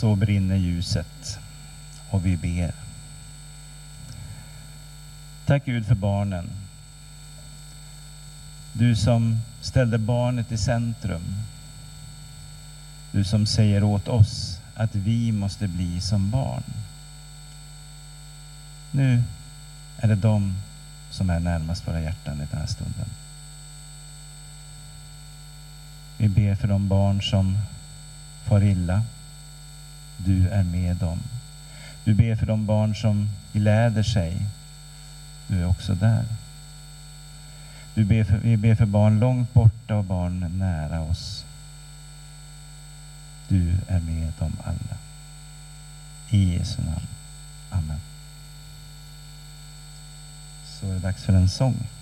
Så brinner ljuset och vi ber. Tack Gud för barnen. Du som ställde barnet i centrum. Du som säger åt oss att vi måste bli som barn. Nu är det de som är närmast våra hjärtan i den här stunden. Vi ber för de barn som far illa. Du är med dem. Du ber för de barn som gläder sig. Du är också där. Vi ber för barn långt borta och barn nära oss. Du är med dem alla. I Jesu namn. Amen. Så är det dags för en sång.